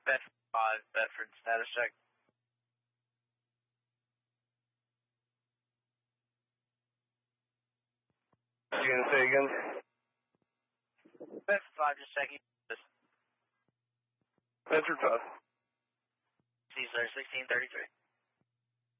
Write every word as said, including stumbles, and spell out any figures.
Bedford five, Bedford, status check. You gonna say again? Bedford five, just checking. Bedford five. See, sir, sixteen thirty-three.